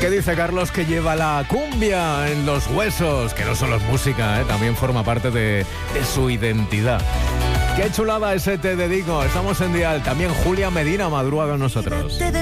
¿Qué dice Carlos? Que lleva la cumbia en los huesos, que no solo es música, también forma parte de su identidad. Qué chulada ese Te Dedico. Estamos en Dial. También Julia Medina madruga con nosotros.